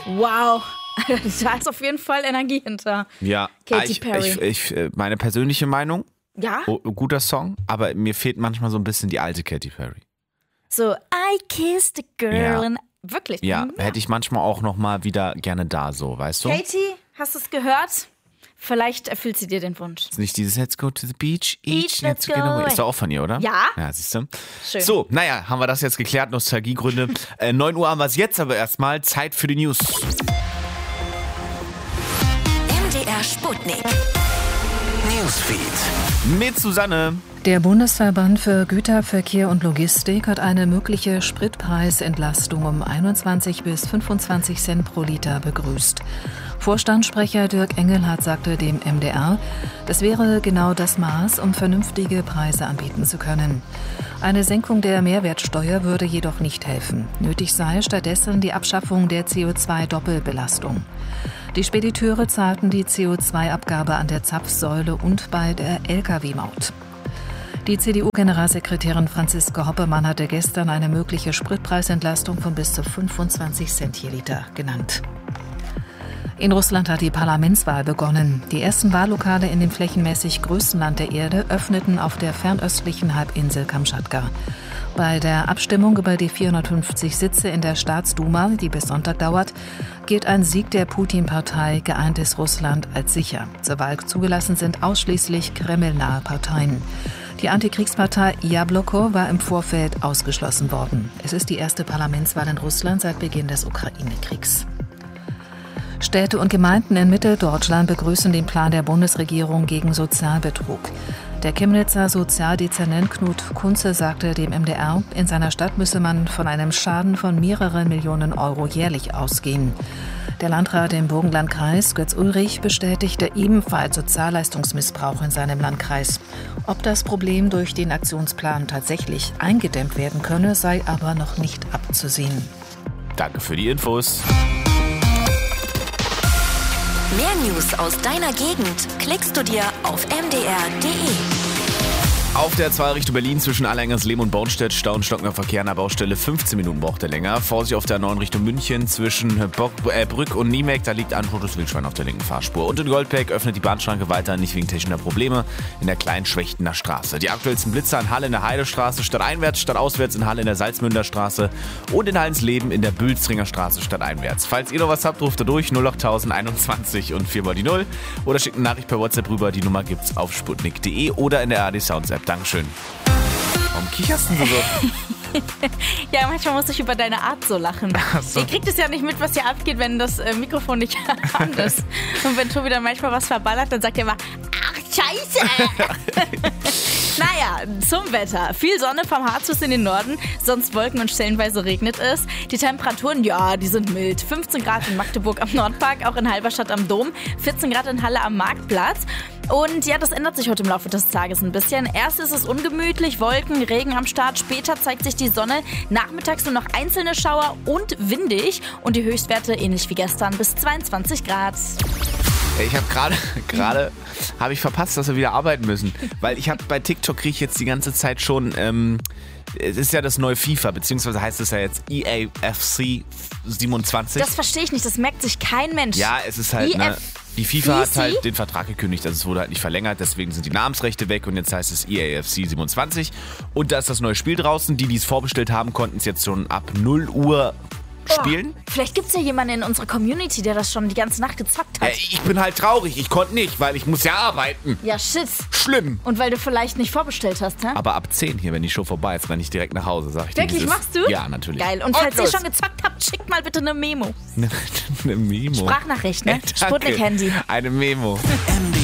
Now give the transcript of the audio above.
Wow. Da ist auf jeden Fall Energie hinter. Ja, Katy Perry. Meine persönliche Meinung, Ja? guter Song, aber mir fehlt manchmal so ein bisschen die alte Katy Perry. So, I kissed a girl. Ja. And wirklich? Ja, hätte ich manchmal auch noch mal wieder gerne da so, weißt du? Katy, hast du es gehört? Vielleicht erfüllt sie dir den Wunsch. Ist nicht dieses Let's go to the beach, Each, let's go get away. away. Ist doch auch von ihr, oder? Ja. Ja, siehst du. Schön. So, naja, haben wir das jetzt geklärt, Nostalgiegründe. 9 Uhr haben wir es jetzt, aber erstmal Zeit für die News. MDR Sputnik. Newsfeed. Mit Susanne. Der Bundesverband für Güterverkehr und Logistik hat eine mögliche Spritpreisentlastung um 21 bis 25 Cent pro Liter begrüßt. Vorstandssprecher Dirk Engelhardt sagte dem MDR, das wäre genau das Maß, um vernünftige Preise anbieten zu können. Eine Senkung der Mehrwertsteuer würde jedoch nicht helfen. Nötig sei stattdessen die Abschaffung der CO2-Doppelbelastung. Die Spediteure zahlten die CO2-Abgabe an der Zapfsäule und bei der Lkw-Maut. Die CDU-Generalsekretärin Franziska Hoppemann hatte gestern eine mögliche Spritpreisentlastung von bis zu 25 Cent je Liter genannt. In Russland hat die Parlamentswahl begonnen. Die ersten Wahllokale in dem flächenmäßig größten Land der Erde öffneten auf der fernöstlichen Halbinsel Kamtschatka. Bei der Abstimmung über die 450 Sitze in der Staatsduma, die bis Sonntag dauert, gilt ein Sieg der Putin-Partei Geeintes Russland als sicher. Zur Wahl zugelassen sind ausschließlich kremlnahe Parteien. Die Antikriegspartei Jabloko war im Vorfeld ausgeschlossen worden. Es ist die erste Parlamentswahl in Russland seit Beginn des Ukraine-Kriegs. Städte und Gemeinden in Mitteldeutschland begrüßen den Plan der Bundesregierung gegen Sozialbetrug. Der Chemnitzer Sozialdezernent Knut Kunze sagte dem MDR, in seiner Stadt müsse man von einem Schaden von mehreren Millionen Euro jährlich ausgehen. Der Landrat im Burgenlandkreis, Götz Ulrich, bestätigte ebenfalls Sozialleistungsmissbrauch in seinem Landkreis. Ob das Problem durch den Aktionsplan tatsächlich eingedämmt werden könne, sei aber noch nicht abzusehen. Danke für die Infos. Mehr News aus deiner Gegend klickst du dir auf mdr.de. Auf der 2 Richtung Berlin zwischen Alleingers-Lehm und Bornstedt Stau und stockender Verkehr an der Baustelle. 15 Minuten braucht er länger. Vorsicht auf der 9 Richtung München zwischen Brück und Niemek. Da liegt ein totes Wildschwein auf der linken Fahrspur. Und in Goldbeck öffnet die Bahnschranke weiter, nicht wegen technischer Probleme, in der kleinen Schwächtenner Straße. Die aktuellsten Blitzer in Halle in der Heidestraße stadteinwärts, stadtauswärts in Halle in der Salzmünder Straße und in Hallensleben in der Bülzringer Straße stadteinwärts. Falls ihr noch was habt, ruft ihr durch 08021 und 4 mal die 0 oder schickt eine Nachricht per WhatsApp rüber. Die Nummer gibt's auf sputnik.de oder in der ARD Sounds App. Dankeschön. Warum kicherst du so? Ja, manchmal muss ich über deine Art so lachen. So. Ihr kriegt es ja nicht mit, was hier abgeht, wenn das Mikrofon nicht an ist. Und wenn Tobi dann manchmal was verballert, dann sagt er immer, ach, scheiße. Naja, zum Wetter. Viel Sonne vom Harz bis in den Norden, sonst Wolken und stellenweise regnet es. Die Temperaturen, ja, die sind mild. 15 Grad in Magdeburg am Nordpark, auch in Halberstadt am Dom, 14 Grad in Halle am Marktplatz. Und ja, das ändert sich heute im Laufe des Tages ein bisschen. Erst ist es ungemütlich, Wolken, Regen am Start. Später zeigt sich die Sonne. Nachmittags nur noch einzelne Schauer und windig. Und die Höchstwerte ähnlich wie gestern bis 22 Grad. Ich habe gerade habe ich verpasst, dass wir wieder arbeiten müssen. Weil ich habe bei TikTok kriege ich jetzt die ganze Zeit schon, es ist ja das neue FIFA, beziehungsweise heißt es ja jetzt EAFC 27. Das verstehe ich nicht, das merkt sich kein Mensch. Ja, es ist halt, die FIFA hat halt den Vertrag gekündigt, also es wurde halt nicht verlängert, deswegen sind die Namensrechte weg und jetzt heißt es EAFC 27. Und da ist das neue Spiel draußen. Die es vorbestellt haben, konnten es jetzt schon ab 0 Uhr spielen. Vielleicht gibt es ja jemanden in unserer Community, der das schon die ganze Nacht gezockt hat. Ich bin halt traurig, ich konnte nicht, weil ich muss ja arbeiten. Ja, shit. Schlimm. Und weil du vielleicht nicht vorbestellt hast, ne? Aber ab 10 hier, wenn die Show vorbei ist, renne ich direkt nach Hause, sag ich dir. Wirklich, machst du? Ja, natürlich. Geil. Und falls ihr schon gezockt habt, schickt mal bitte eine Memo. Eine Memo. Sprachnachricht, ne? Danke. Sputnik-Handy. Eine Memo.